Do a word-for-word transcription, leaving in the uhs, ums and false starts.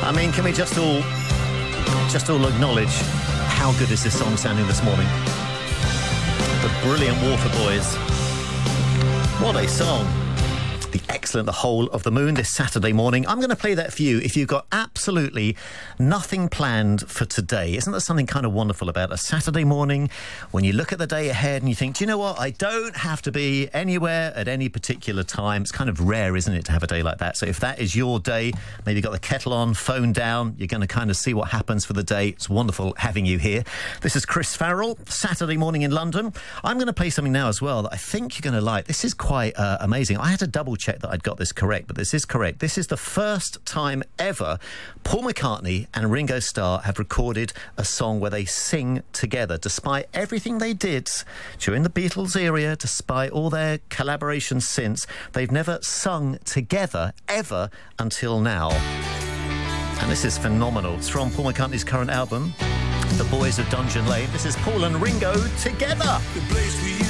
I mean, can we just all, just all acknowledge how good is this song sounding this morning? The brilliant Waterboys. What a song. The excellent The Whole of the Moon this Saturday morning. I'm going to play that for you if you've got absolutely nothing planned for today. Isn't there something kind of wonderful about a Saturday morning when you look at the day ahead and you think, do you know what? I don't have to be anywhere at any particular time. It's kind of rare, isn't it, to have a day like that? So if that is your day, maybe you've got the kettle on, phone down, you're going to kind of see what happens for the day. It's wonderful having you here. This is Chris Farrell, Saturday morning in London. I'm going to play something now as well that I think you're going to like. This is quite uh, amazing. I had to double check that I'd got this correct, but this is correct. This is the first time ever Paul McCartney and Ringo Starr have recorded a song where they sing together. Despite everything they did during the Beatles era, despite all their collaborations since, they've never sung together ever until now. And this is phenomenal. It's from Paul McCartney's current album, The Boys of Dungeon Lane. This is Paul and Ringo together.